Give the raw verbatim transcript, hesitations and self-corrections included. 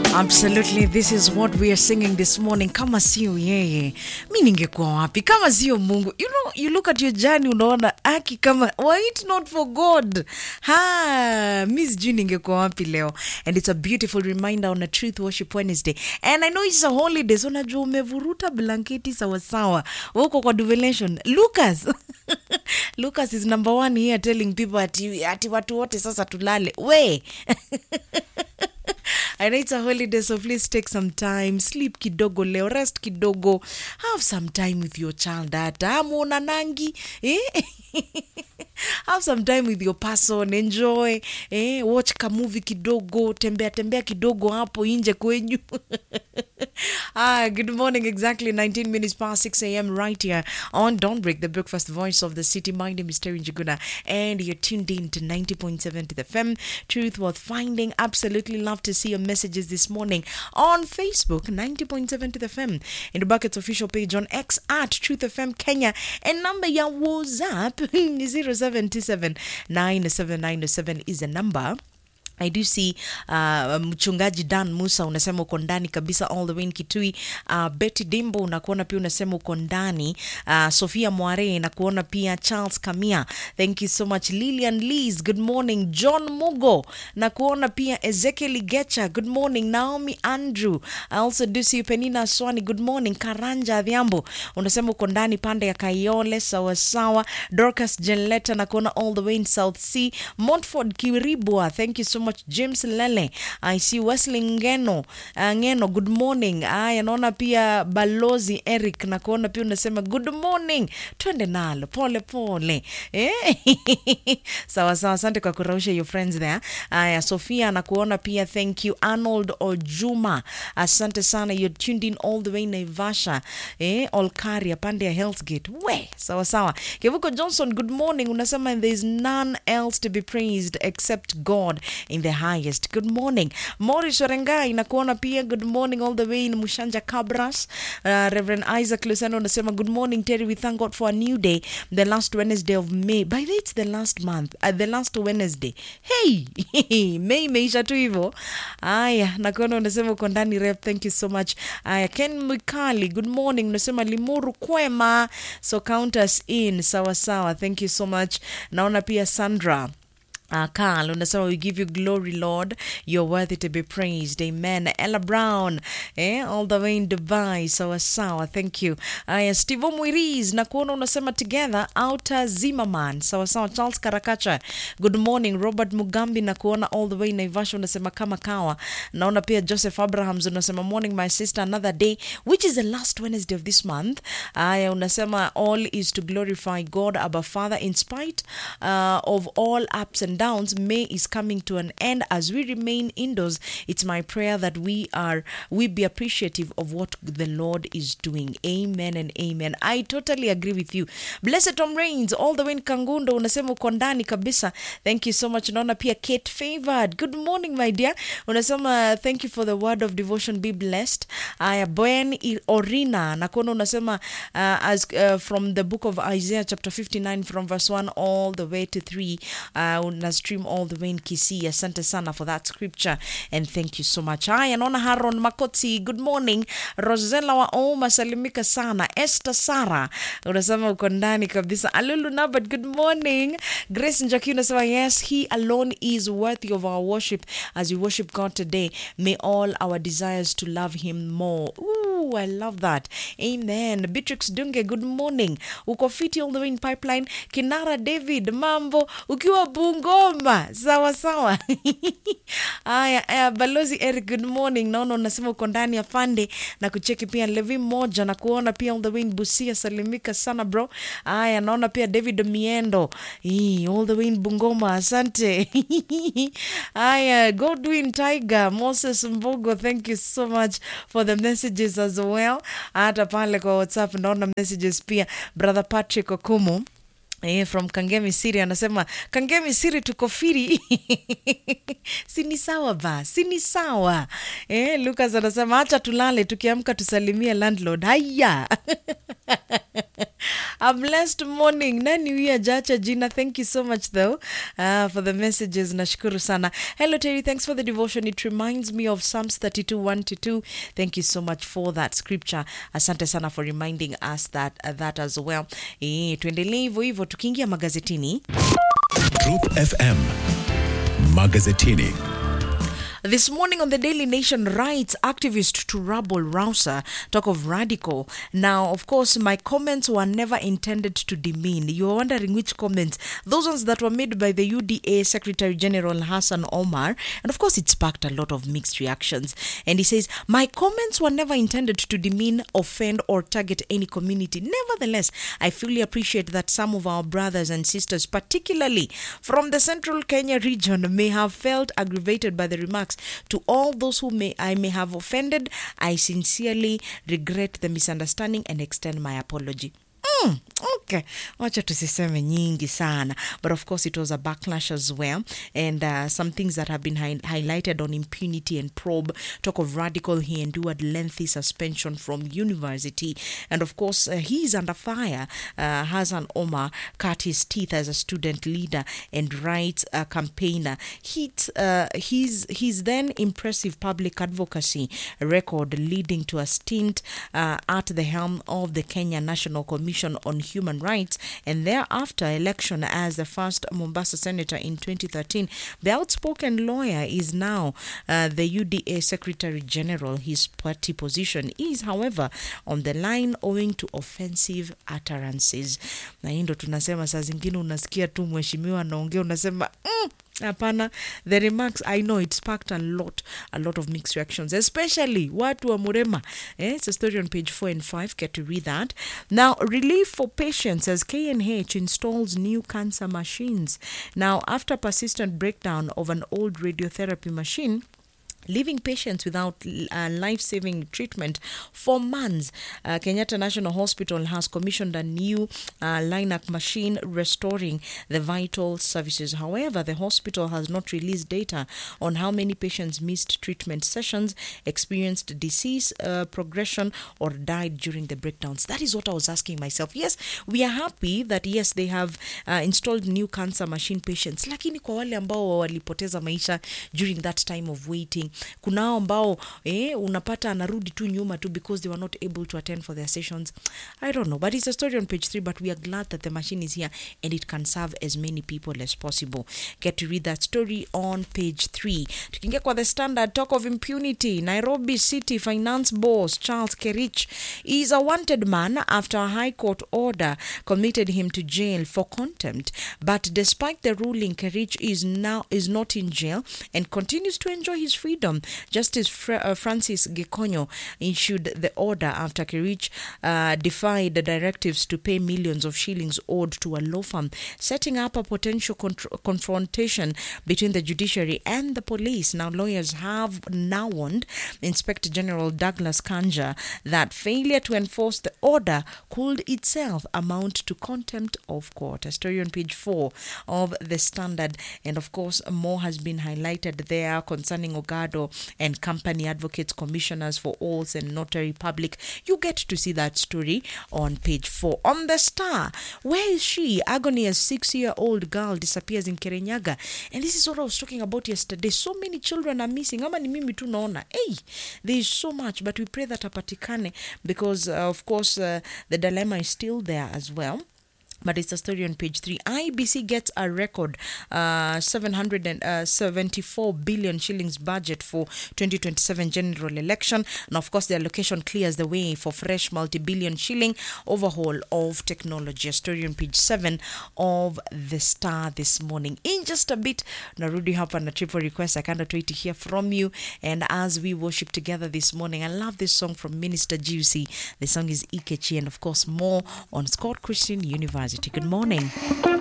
Absolutely, this is what we are singing this morning. Kama sio yeye, mimi ningekuwa wapi? Kama sio Mungu. You know, you look at your journey, unaona aki kama, why it not for God? Ha, Miss June ningekuwa wapi leo? And it's a beautiful reminder on a Truth Worship Wednesday. And I know it's a holiday, so najua umevuruta blanketi sawa sawa. Wako kwa Duvelation. Lucas. Lucas is number one here telling people ati, ati watu wote sasa tulale. We. I know it's a holiday, so please take some time. Sleep kidogo leo, rest kidogo. Have some time with your child. Amo na nangi. Eh? Have some time with your person. Enjoy. Eh? Watch ka movie kidogo. Tembea tembea kidogo hapo inje kwenyu. Ah, good morning. Exactly nineteen minutes past six a.m. right here on Don't Break, the breakfast voice of the city. My name is Terry Njuguna, and you're tuned in to ninety point seven to the F M. Truth worth finding. Absolutely love to see your messages this morning on Facebook, ninety point seven to the F M. In the Bucket's official page on X at Truth F M Kenya. And number ya WhatsApp zero seven two seven nine seven nine seven is the number. I do see uh, mchungaji Dan Musa unasema uko ndani kabisa all the way in Kitui. Uh, Betty Dimbo unakuona pia unasema uko ndani. Uh, Sofia Mware nakuona pia. Charles Kamia, thank you so much. Lillian Lees, good morning. John Mugo nakuona pia. Ezekiel Gecha, good morning. Naomi Andrew, I also do see Penina Swani, good morning. Karanja Adhiambo unasema uko ndani pande ya Kayole sawa sawa. Dorcas Jenleta nakuona all the way in South Sea. Montford Kiribwa, thank you so much. James Lele, I see Wesley Ngeno, uh, Ngeno, good morning. Aya, naona pia Balozi Eric, na kuona pia unasema good morning. Twende nalo, pole pole. Eh? Sawa sawa, asante kwa kurausha your friends there. Aya, Sofia, na kuona pia, thank you. Arnold Ojuma, asante sana, you're tuned in all the way in Naivasha. Eh? Olkaria, pande ya Hell's Gate. We, sawa sawa. Kevuko Johnson, good morning. Unasema there is none else to be praised except God in the highest. Good morning. Morris Warengai nakuona pia, good morning all the way in Mushanja Cabras. Uh, Reverend Isaac Luceno unasema good morning Terry, we thank God for a new day, the last Wednesday of May. By the way, it's the last month, uh, the last Wednesday. Hey, May meisha tu hivyo. Aya, nakuona unasema uko ndani rep, thank you so much. Aya, Ken Mikali, good morning. Unasema Limuru kwema, so count us in. Sawa sawa, thank you so much. Naona pia Sandra Uh, Carl, unasema we give you glory, Lord. You're worthy to be praised. Amen. Ella Brown, eh, all the way in Dubai. Sawa sawa, thank you. Aya, Steve Mwiriz, na kuona unasema together, Outer Zimmerman. Sawa sawa, Charles Karakacha. Good morning. Robert Mugambi, na kuona all the way in Naivasha, unasema kama kawa. Naona pia Joseph Abrahams, unasema morning my sister, another day, which is the last Wednesday of this month. Aya, unasema all is to glorify God, Abba Father, in spite uh, of all ups and downs. May is coming to an end as we remain indoors. It's my prayer that we are we be appreciative of what the Lord is doing. Amen and amen. I totally agree with you. Blessed Tom Rains, all the way in Kangundo, unasema uko ndani kabisa. Thank you so much. Naona pia Kate Favored, good morning my dear. Unasema thank you for the word of devotion, be blessed. Aya, Boen Orina nakuona unasema uh, as uh, from the book of Isaiah chapter fifty-nine from verse one all the way to three. Uh, stream all the way in Kisii. Asante sana for that scripture and thank you so much. Hi, naona Haron Makoti, good morning. Rosella wa Oma, salimika sana. Esther Sara, unasema uko ndani kabisa. Alulu Nabat, good morning. Grace Njaki unasema yes, he alone is worthy of our worship as we worship God today. May all our desires to love him more. Ooh, I love that. Amen. Beatrix Dunge, good morning. Uko fiti all the way in Pipeline. Kinara David, mambo, ukiwa Bungo Oma, sawa sawa. Aya, aya, Balozi Eric, good morning. Naona unasema uko ndani ya Fande na kucheki pia Levi moja na kuona pia all the way in Busia, salimika sana bro. Aya, naona pia David Miendo, ee, all the way in Bungoma, asante. Aya, Godwin Tiger, Moses Mbogo, thank you so much for the messages as well. Hata pale kwa WhatsApp naona messages pia. Brother Patrick Okumu, Eh, from Kangemi City anasema Kangemi City tuko firi. Sini sawa ba, sini sawa. Eh, Lucas anasema acha tulale tukiamka tusalimie landlord. Haya. A blessed morning. Nani huyu Jacha Jina? Thank you so much though uh, for the messages. Nashukuru sana. Hello Terry, thanks for the devotion. It reminds me of Psalms thirty-two, one to two. Thank you so much for that scripture. Asante sana for reminding us that uh, that as well. Eh, tuendelee hivyo hivyo tukiingia magazetini. Group F M Magazetini. This morning on the Daily Nation, rights activist to Rabble Rouser talk of radical. Now, of course, my comments were never intended to demean. You're wondering which comments? Those ones that were made by the U D A Secretary General Hassan Omar. And of course, it sparked a lot of mixed reactions. And he says, my comments were never intended to demean, offend, or target any community. Nevertheless, I fully appreciate that some of our brothers and sisters, particularly from the central Kenya region, may have felt aggravated by the remarks. To all those who may I may have offended, I sincerely regret the misunderstanding and extend my apology. Mm, okay, wacha tusiseme nyingi sana, but of course it was a backlash as well, and uh, some things that have been hi- highlighted on impunity and probe. Talk of radical, he endured lengthy suspension from university, and of course uh, he is under fire. uh, Hassan Omar cut his teeth as a student leader and rights uh, campaigner. He's, uh, his, his then impressive public advocacy record leading to a stint uh, at the helm of the Kenya National Commission on Human Rights, and thereafter election as the first Mombasa senator in twenty thirteen. The outspoken lawyer is now uh, the U D A Secretary General. His party position is, however, on the line owing to offensive utterances. Na hii ndo tunasema saa zingine unasikia tu mheshimiwa anaongea unasema mm, Apana, the remarks, I know it sparked a lot, a lot of mixed reactions, especially watu wa Murema. Eh, it's a story on page four and five. Get to read that. Now, relief for patients as K N H installs new cancer machines. Now, after persistent breakdown of an old radiotherapy machine, leaving patients without uh, life-saving treatment for months, uh, Kenyatta National Hospital has commissioned a new uh, Linac machine restoring the vital services. However, the hospital has not released data on how many patients missed treatment sessions, experienced disease uh, progression, or died during the breakdowns. That is what I was asking myself. Yes, we are happy that, yes, they have uh, installed new cancer machine patients. Lakini kwa wale ambao walipoteza maisha during that time of waiting, kunao ambao eh, unapata anarudi tu nyuma tu because they were not able to attend for their sessions. I don't know, but it's a story on page three, but we are glad that the machine is here and it can serve as many people as possible. Get to read that story on page three. Tukiingia kwa The Standard, talk of impunity. Nairobi City Finance boss Charles Kerich is a wanted man after a High Court order committed him to jail for contempt. But despite the ruling, Kerich is now is not in jail and continues to enjoy his freedom. Justice Fra- uh, Francis Gikonyo issued the order after Kerich uh, defied the directives to pay millions of shillings owed to a law firm, setting up a potential contr- confrontation between the judiciary and the police. Now, lawyers have now warned Inspector General Douglas Kanja that failure to enforce the order could itself amount to contempt of court. A story on page four of The Standard. And of course, more has been highlighted there concerning Ogado and company advocates commissioners for oaths and notary public. You get to see that story on page four. On The Star, where is she? Agony as six-year-old girl disappears in Kirinyaga. And this is what I was talking about yesterday. So many children are missing. Ama ni mimi tu naona. Hey, there is so much, but we pray that apatikane because, uh, of course, uh, the dilemma is still there as well. But it's a story on page three. I B C gets a record uh, seven hundred seventy-four billion shillings budget for twenty twenty-seven general election. And of course, the allocation clears the way for fresh multi-billion shilling overhaul of technology. A story on page seven of The Star this morning. In just a bit, narudi hapa na triple request. I can't wait to hear from you. And as we worship together this morning, I love this song from Minister Juicy. The song is Ikechi, and of course, more on Scott Christian University. Good morning.